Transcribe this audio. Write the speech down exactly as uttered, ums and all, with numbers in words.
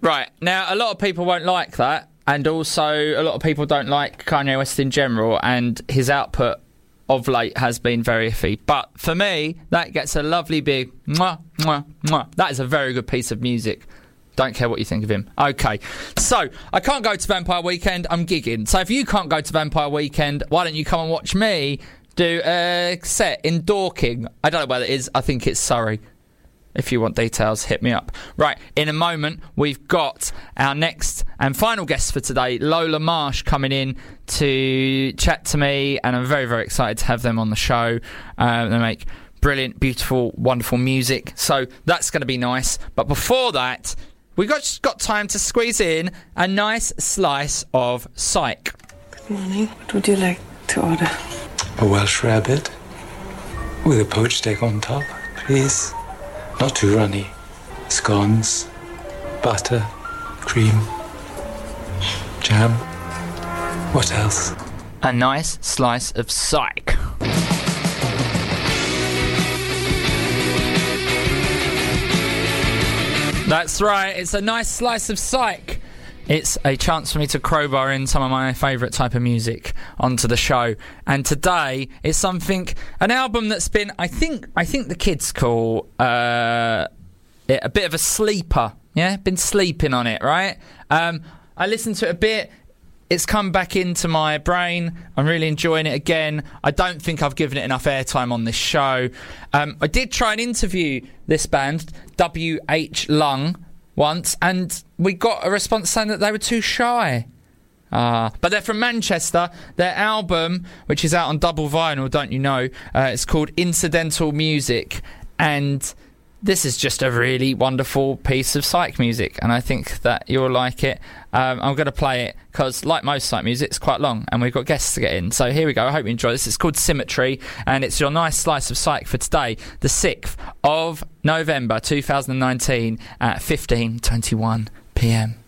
Right, now a lot of people won't like that, and also a lot of people don't like Kanye West in general, and his output of late has been very iffy. But for me, that gets a lovely big mwah, mwah, mwah. That is a very good piece of music. Don't care what you think of him. Okay, so I can't go to Vampire Weekend, I'm gigging. So if you can't go to Vampire Weekend, why don't you come and watch me do a set in Dorking? I don't know where that is, I think it's Surrey. If you want details, hit me up. Right, in a moment, we've got our next and final guest for today, Lola Marsh, coming in to chat to me, and I'm very, very excited to have them on the show. Um, they make brilliant, beautiful, wonderful music, so that's going to be nice. But before that, we've got, just got time to squeeze in a nice slice of Psych. Good morning. What would you like to order? A Welsh rabbit with a poached egg on top, please. Not too runny. Scones, butter, cream, jam. What else? A nice slice of Psych. That's right, it's a nice slice of Psych. It's a chance for me to crowbar in some of my favourite type of music onto the show. And today is something, an album that's been, I think, I think the kids call uh, it a bit of a sleeper. Yeah, been sleeping on it, right? Um, I listened to it a bit. It's come back into my brain. I'm really enjoying it again. I don't think I've given it enough airtime on this show. Um, I did try and interview this band, W H Lung, once, and we got a response saying that they were too shy. Uh, but they're from Manchester. Their album, which is out on double vinyl, don't you know, uh, it's called Incidental Music, and this is just a really wonderful piece of Psych music, and I think that you'll like it. Um, I'm going to play it because, like most Psych music, it's quite long, and we've got guests to get in. So here we go. I hope you enjoy this. It's called Symmetry, and it's your nice slice of Psych for today, the sixth of November two thousand nineteen at fifteen twenty-one p m.